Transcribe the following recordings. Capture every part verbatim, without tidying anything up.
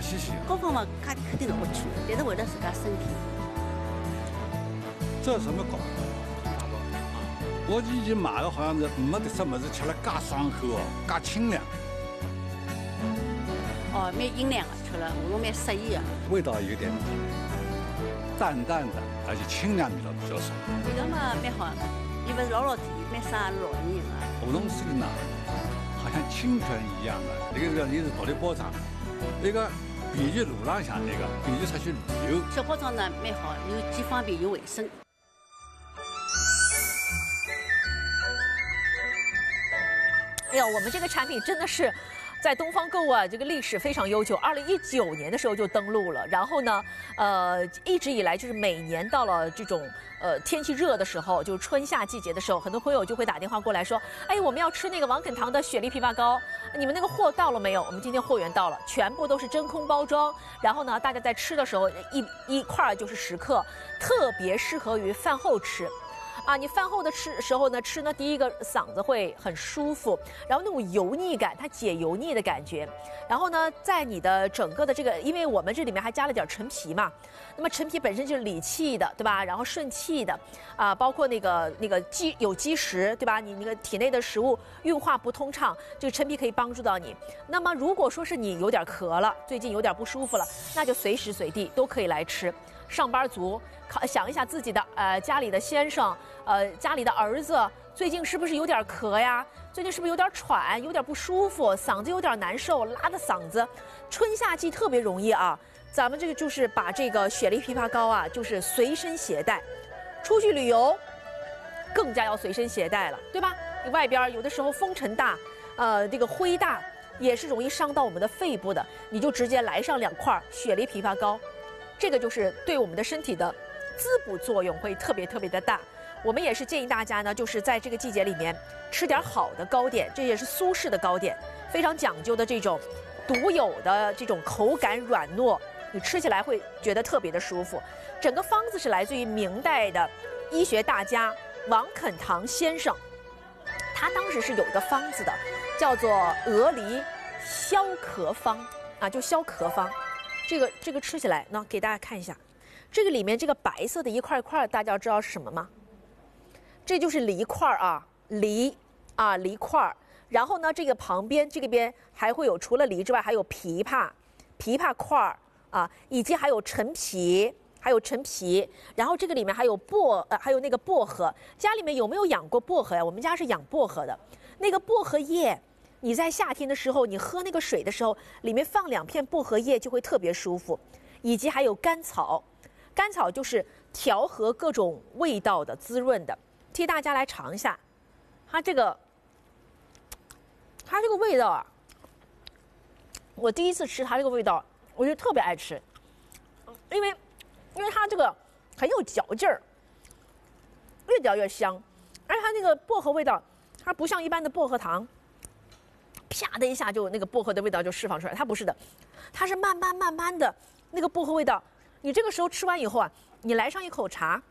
新鲜。 各方面价钿肯定是不贵，但是为了自家身体。 这什么搞？我以前买的好像是没得什么是吃了介爽口哦，介清凉。 哦，蛮营养的，吃了我蛮适宜的。 味道有点淡淡的，而且清凉味道比较少。 味道嘛蛮好，因为老老甜，蛮适合老年人啊。 梧桐水呢，好像清泉一样的。那个你是独立包装，那个便于路浪向那个便于出去旅游。 小包装呢蛮好，又既方便又卫生。 哎呀，我们这个产品真的是在东方购物啊，这个历史非常悠久。二零一九年的时候就登陆了，然后呢，呃，一直以来就是每年到了这种呃天气热的时候，就是春夏季节的时候，很多朋友就会打电话过来说，哎，我们要吃那个王肯堂的雪梨枇杷膏，你们那个货到了没有？我们今天货源到了，全部都是真空包装，然后呢，大家在吃的时候一一块就是十克，特别适合于饭后吃。啊，你饭后的吃时候呢，吃呢，第一个嗓子会很舒服，然后那种油腻感，它解油腻的感觉。然后呢，在你的整个的这个，因为我们这里面还加了点陈皮嘛，那么陈皮本身就是理气的，对吧？然后顺气的，啊，包括那个那个积有积食，对吧？你那个体内的食物运化不通畅，这个陈皮可以帮助到你。那么如果说是你有点咳了，最近有点不舒服了，那就随时随地都可以来吃。上班族考想一下自己的呃家里的先生，呃家里的儿子最近是不是有点咳呀？最近是不是有点喘，有点不舒服，嗓子有点难受，拉的嗓子。春夏季特别容易啊，咱们这个就是把这个雪梨枇杷膏啊，就是随身携带，出去旅游更加要随身携带了，对吧？你外边有的时候风尘大，呃这个灰大，也是容易伤到我们的肺部的，你就直接来上两块雪梨枇杷膏。这个就是对我们的身体的滋补作用会特别特别的大。我们也是建议大家呢，就是在这个季节里面吃点好的糕点，这也是苏式的糕点，非常讲究的这种独有的这种口感软糯，你吃起来会觉得特别的舒服。整个方子是来自于明代的医学大家王肯堂先生，他当时是有一个方子的，叫做鹅梨消咳方啊，就消咳方。这个这个吃起来呢，给大家看一下，这个里面这个白色的一块块，大家知道是什么吗？这就是梨块啊，梨啊梨块。然后呢，这个旁边这个边还会有除了梨之外，还有枇杷、枇杷块啊，以及还有陈皮，还有陈皮。然后这个里面还有薄呃，还有那个薄荷。家里面有没有养过薄荷呀？我们家是养薄荷的，那个薄荷叶。你在夏天的时候，你喝那个水的时候，里面放两片薄荷叶就会特别舒服，以及还有甘草，甘草就是调和各种味道的、滋润的。替大家来尝一下，它这个，它这个味道啊，我第一次吃它这个味道，我就特别爱吃，因为因为它这个很有嚼劲儿，越嚼越香，而且它那个薄荷味道，它不像一般的薄荷糖。啪的一下就那个薄荷的味道就释放出来，它不是的，它是慢慢慢慢的那个薄荷味道，你这个时候吃完以后啊，你来上一口茶，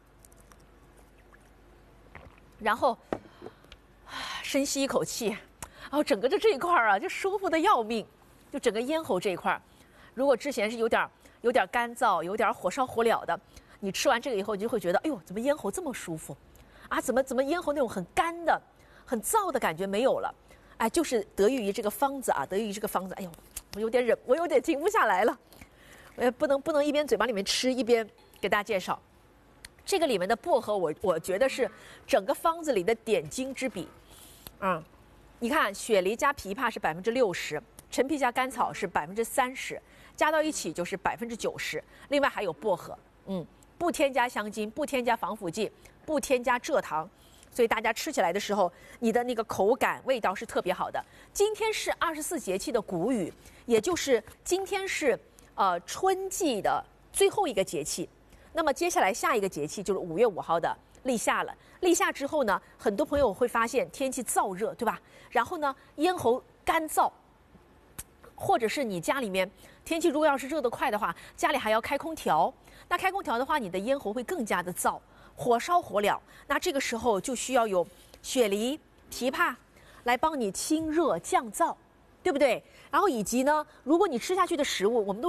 然后深吸一口气，然后整个的这一块啊就舒服的要命，就整个咽喉这一块，如果之前是有点有点干燥，有点火烧火燎的，你吃完这个以后，你就会觉得，哎呦，怎么咽喉这么舒服啊？怎么怎么咽喉那种很干的、很燥的感觉没有了？哎，就是得益于这个方子啊，得益于这个方子。哎呦，我有点忍，我有点停不下来了。我也不能不能一边嘴巴里面吃一边给大家介绍。这个里面的薄荷我，我觉得是整个方子里的点睛之笔。嗯，你看，雪梨加枇杷是百分之六十，陈皮加甘草是百分之三十，加到一起就是百分之九十。另外还有薄荷，嗯，不添加香精，不添加防腐剂，不添加蔗糖。所以大家吃起来的时候，你的那个口感、味道是特别好的。今天是二十四节气的谷雨，也就是今天是呃春季的最后一个节气。那么接下来下一个节气就是五月五号的立夏了。立夏之后呢，很多朋友会发现天气燥热，对吧？然后呢，咽喉干燥，或者是你家里面天气如果要是热得快的话，家里还要开空调。那开空调的话，你的咽喉会更加的燥。火烧火燎，那这个时候就需要有雪梨、枇杷来帮你清热降燥，对不对？然后以及呢，如果你吃下去的食物，我们都